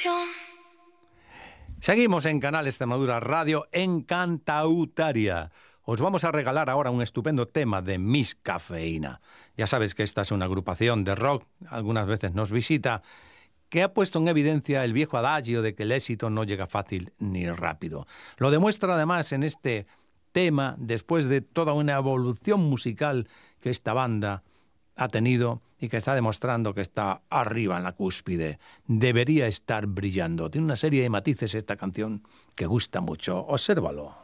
Seguimos en Canal Extremadura Radio en Cantautaria. Os vamos a regalar ahora un estupendo tema de Miss Cafeína. Ya sabes que esta es una agrupación de rock, algunas veces nos visita, que ha puesto en evidencia el viejo adagio de que el éxito no llega fácil ni rápido. Lo demuestra además en este tema, después de toda una evolución musical que esta banda ha tenido y que está demostrando que está arriba en la cúspide. Debería estar brillando. Tiene una serie de matices esta canción que gusta mucho. Obsérvalo.